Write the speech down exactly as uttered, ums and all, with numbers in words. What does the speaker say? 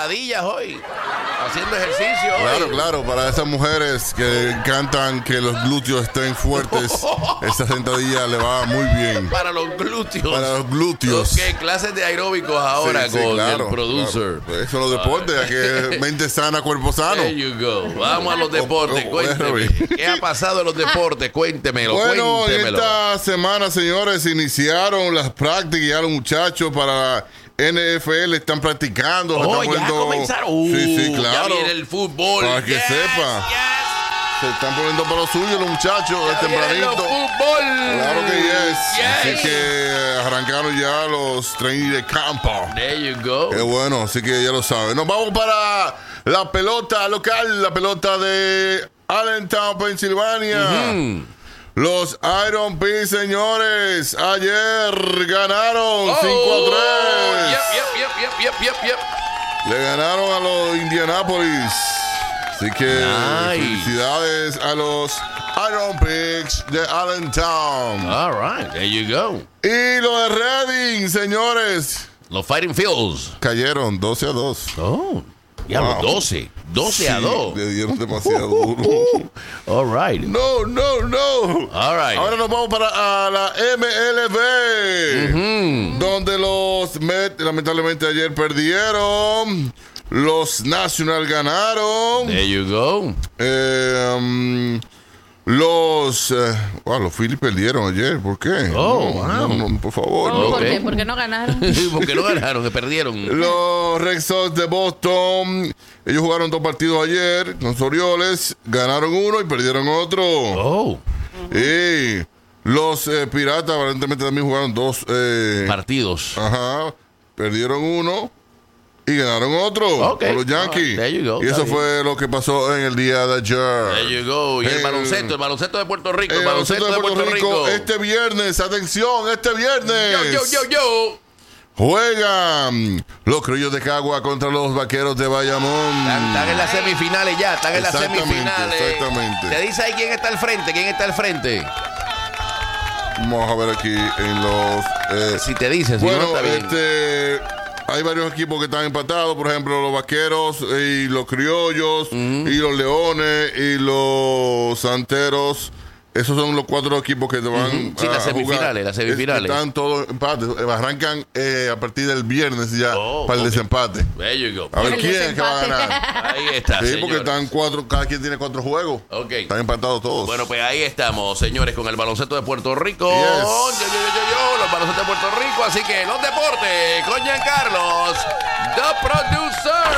sentadillas hoy. Haciendo ejercicio hoy. Claro, claro, para esas mujeres que encantan que los glúteos estén fuertes, esa sentadilla le va muy bien. Para los glúteos. Para los glúteos. Ok, clases de aeróbicos ahora Sí, sí, con claro, el producer. claro. Eso es los deportes, ya que mente sana, cuerpo sano. There you go. Vamos a los deportes, Oh, oh, cuénteme. bueno. ¿Qué ha pasado en los deportes? Cuéntemelo, Bueno, cuéntemelo. esta semana, señores, iniciaron las prácticas y ya los muchachos para la N F L están practicando. Oh, están ya poniendo- comenzaron. Uh, sí, sí, claro. Ya viene el fútbol. Para que Yes, sepa. yes. Se están poniendo para lo suyo los muchachos de Ya viene el tempranito. fútbol. Claro que yes. Yes. Así que arrancaron ya los trainees de campo. There you go. Qué bueno, así que ya lo saben. Nos vamos para la pelota local, la pelota de Allentown, Pensilvania. Mm. Los Iron Peas, señores, ayer ganaron Oh, cinco a tres. Yep, yep, yep, yep, yep, yep, yep. Le ganaron a los Indianapolis. Así que Nice. felicidades a los Iron Pigs de Allentown. All right, there you go. Y los de Reading, señores, Los Fighting Phils. cayeron doce a dos. Oh, ya los Wow. doce. doce a Sí, dos. le dieron demasiado duro. All right. No, no, no. All right. Ahora nos vamos para a la M L B, donde los Mets lamentablemente ayer perdieron. Los Nationals ganaron. There you go. Eh, um, los eh, wow, los Phillies perdieron ayer. ¿Por qué? Oh, no, wow. no, no, por favor. Oh, no. ¿por Ok. qué? ¿Por qué no ganaron? Porque no ganaron, que perdieron. Los Red Sox de Boston, ellos jugaron dos partidos ayer. Los Orioles ganaron uno y perdieron otro. Oh, Y los eh, Piratas aparentemente también jugaron dos. Eh, partidos. ajá, perdieron uno y ganaron otro. Ok. Con los Yankees. There you go. Y eso Está fue lo que pasó en el día de ayer. There you go. Y el Eh, baloncesto, el baloncesto de Puerto Rico, el El baloncesto de Puerto Rico. este viernes, atención, este viernes. Yo, yo, yo, yo. Juegan los Criollos de Cagua contra los Vaqueros de Bayamón. Están, están en las semifinales ya, están en las Exactamente, semifinales. exactamente. Te dice ahí quién está al frente, quién está al frente. Vamos a ver aquí en los. eh, Si te dice, si bueno, no está bien. este. Hay varios equipos que están empatados, por ejemplo, los Vaqueros y los Criollos y los Leones y los Santeros. Esos son los cuatro equipos que te van Ujú. Sí, a las semifinales, jugar. las semifinales. Están todos empates. Arrancan eh, a partir del viernes ya Oh, para el ok. desempate. There you go. A ver El quién es que va a desempate. ganar. Ahí está, Sí, porque señores. están cuatro, cada quien tiene cuatro juegos. Ok. Están empatados todos. Bueno, pues ahí estamos, señores, con el baloncesto de Puerto Rico. Yes. Yo, yo, yo, yo, yo, los baloncesto de Puerto Rico. Así que los deportes con Giancarlos, The Producer.